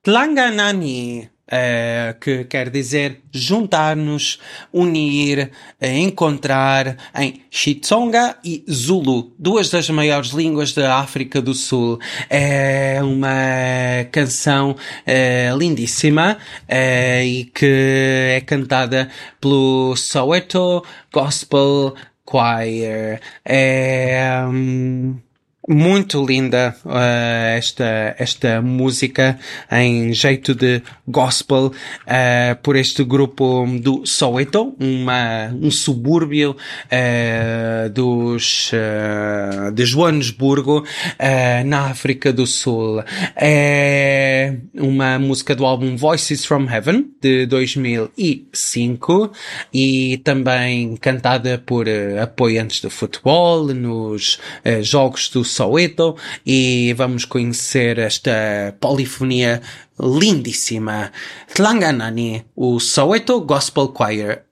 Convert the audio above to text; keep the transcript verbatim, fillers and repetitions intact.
Tlanganani, eh, que quer dizer juntar-nos, unir, eh, encontrar em Xitsonga e Zulu, duas das maiores línguas da África do Sul. É uma canção eh, lindíssima eh, e que é cantada pelo Soweto Gospel Choir. É... hum, muito linda uh, esta, esta música em jeito de gospel uh, por este grupo do Soweto, uma, um subúrbio uh, dos, uh, de Joanesburgo, uh, na África do Sul. É uma música do álbum Voices from Heaven, de dois mil e cinco, e também cantada por uh, apoiantes do futebol nos uh, jogos do Soweto, e vamos conhecer esta polifonia lindíssima. Tlanganani, o Soweto Gospel Choir.